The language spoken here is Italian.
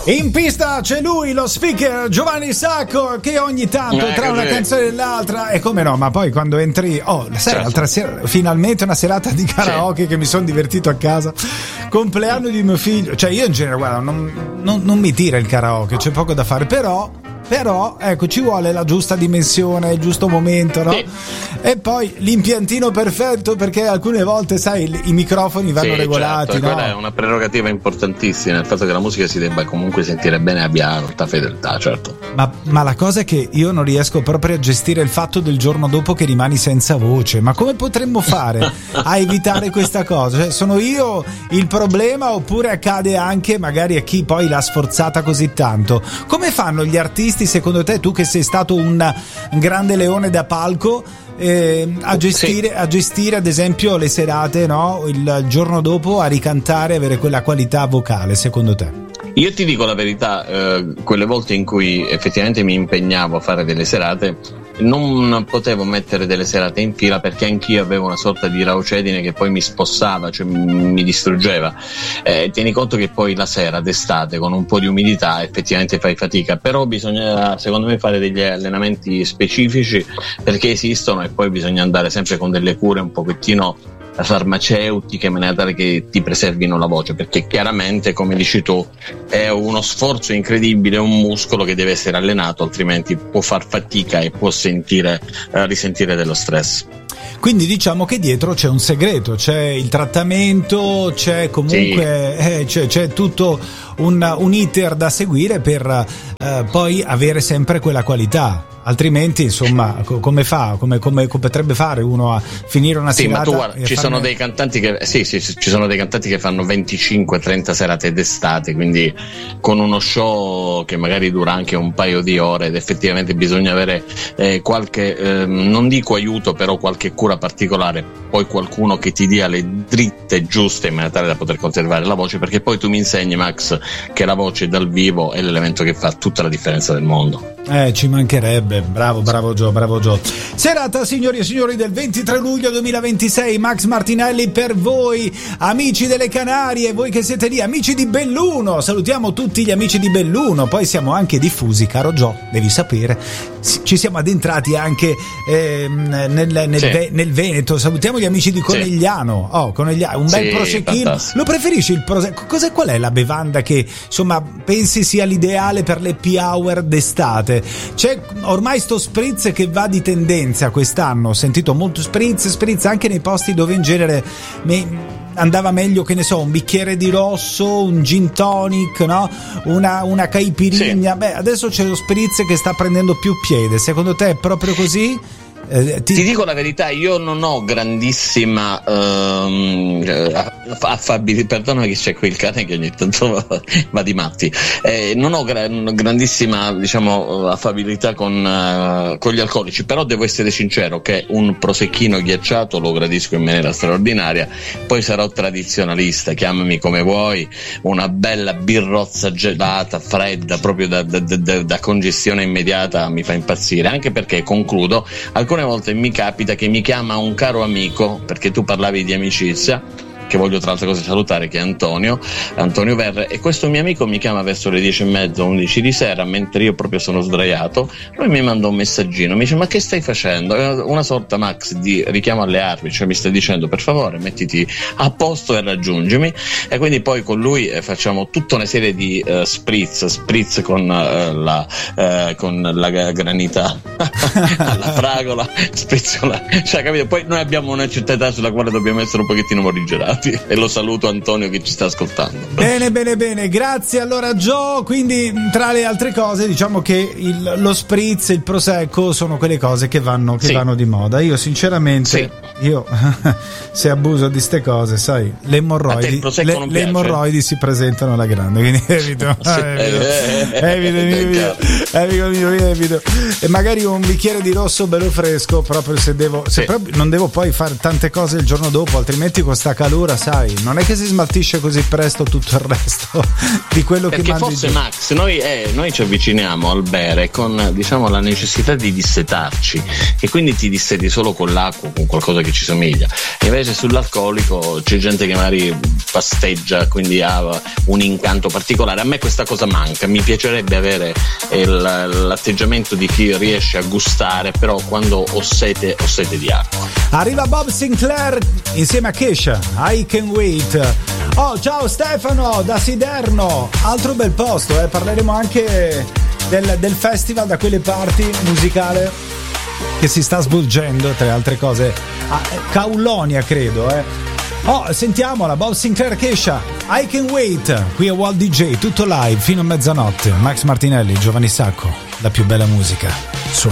In pista c'è lui, lo speaker Giovanni Sacco, che ogni tanto tra una canzone e l'altra, e come no, ma poi quando entri, sai, l'altra sera finalmente una serata di karaoke che mi sono divertito a casa, compleanno di mio figlio, cioè io in genere guarda non mi tira il karaoke, c'è poco da fare, però ecco, ci vuole la giusta dimensione, il giusto momento, no? Sì. E poi l'impiantino perfetto, perché alcune volte sai i microfoni vanno regolati, certo, no? Quella è una prerogativa importantissima, il fatto che la musica si debba comunque sentire bene e abbia alta fedeltà, certo. Ma la cosa è che io non riesco proprio a gestire il fatto del giorno dopo che rimani senza voce. Ma come potremmo fare a evitare questa cosa? Cioè, sono io il problema, oppure accade anche magari a chi poi l'ha sforzata così tanto? Come fanno gli artisti, secondo te, tu che sei stato un grande leone da palco, a gestire ad esempio le serate, no? Il giorno dopo a ricantare, avere quella qualità vocale, secondo te? Io ti dico la verità, quelle volte in cui effettivamente mi impegnavo a fare delle serate, non potevo mettere delle serate in fila, perché anch'io avevo una sorta di raucedine che poi mi spossava, cioè mi distruggeva. Tieni conto che poi la sera d'estate con un po' di umidità effettivamente fai fatica, però bisogna secondo me fare degli allenamenti specifici, perché esistono, e poi bisogna andare sempre con delle cure un pochettino farmaceutiche, in maniera tale che ti preservino la voce, perché chiaramente, come dici tu, è uno sforzo incredibile, è un muscolo che deve essere allenato, altrimenti può far fatica e può risentire dello stress. Quindi diciamo che dietro c'è un segreto, c'è il trattamento, c'è comunque c'è tutto un iter da seguire per poi avere sempre quella qualità. Altrimenti, insomma, come potrebbe fare uno a finire una serata? Ma tu guarda, ci sono dei cantanti che ci sono dei cantanti che fanno 25-30 serate d'estate, quindi con uno show che magari dura anche un paio di ore, ed effettivamente bisogna avere qualche non dico aiuto, però qualche cura particolare, poi qualcuno che ti dia le dritte giuste in maniera tale da poter conservare la voce, perché poi tu mi insegni, Max, che la voce dal vivo è l'elemento che fa tutta la differenza del mondo. Ci mancherebbe. Bravo Gio. Serata, signori e signori, del 23 luglio 2026. Max Martinelli per voi, amici delle Canarie, voi che siete lì, amici di Belluno. Salutiamo tutti gli amici di Belluno. Poi siamo anche diffusi, caro Gio, devi sapere, ci siamo addentrati anche nel Veneto. Salutiamo gli amici di Conegliano. Conegliano, un bel prosecchino. Fantastico. Lo preferisci il prosecco? Qual è la bevanda che insomma pensi sia l'ideale per le happy hour d'estate? C'è ormai sto spritz che va di tendenza quest'anno, ho sentito molto spritz anche nei posti dove in genere andava meglio, che ne so, un bicchiere di rosso, un gin tonic, no? Una caipirinha. Beh, adesso c'è lo spritz che sta prendendo più piede. Secondo te è proprio così? Ti dico la verità, io non ho grandissima affabilità, perdonami che c'è qui il cane che ogni tanto va di matti, non ho grandissima, diciamo, affabilità con gli alcolici, però devo essere sincero che un prosecchino ghiacciato lo gradisco in maniera straordinaria. Poi sarò tradizionalista, chiamami come vuoi, una bella birrozza gelata, fredda, proprio da congestione immediata, mi fa impazzire, anche perché, concludo, alcune volte mi capita che mi chiama un caro amico, perché tu parlavi di amicizia, che voglio tra altre cose salutare, che è Antonio Verre, e questo mio amico mi chiama verso le 10:30, 11 di sera, mentre io proprio sono sdraiato. Poi mi manda un messaggino, mi dice: ma che stai facendo? È una sorta, Max, di richiamo alle armi, cioè mi sta dicendo: per favore mettiti a posto e raggiungimi. E quindi poi con lui facciamo tutta una serie di spritz con la granita alla fragola, spritz con cioè, capito? Poi noi abbiamo una certa età sulla quale dobbiamo essere un pochettino morigerati, e lo saluto Antonio che ci sta ascoltando. Bene, grazie. Allora Gio, quindi tra le altre cose diciamo che lo spritz, il prosecco sono quelle cose che vanno di moda. Io sinceramente se abuso di ste cose, sai, le emorroidi si presentano alla grande, quindi evito. E magari un bicchiere di rosso bello fresco, proprio se proprio non devo poi fare tante cose il giorno dopo, altrimenti con sta calore temperatura, sai, non è che si smaltisce così presto tutto il resto di quello perché che mangi. Perché forse Max, noi ci avviciniamo al bere con, diciamo, la necessità di dissetarci, e quindi ti disseti solo con l'acqua, con qualcosa che ci somiglia. Invece sull'alcolico c'è gente che magari pasteggia, quindi ha un incanto particolare. A me questa cosa manca, mi piacerebbe avere l'atteggiamento di chi riesce a gustare, però quando ho sete di acqua. Arriva Bob Sinclair insieme a Kesha, I Can Wait. Oh, ciao Stefano da Siderno, altro bel posto, parleremo anche del festival da quelle parti musicale che si sta svolgendo, tra le altre cose a Kaulonia, credo. Oh, sentiamola, Bob Sinclair, Kesha, I Can Wait, qui a Walt DJ, tutto live fino a mezzanotte. Max Martinelli, Giovanni Sacco, la più bella musica.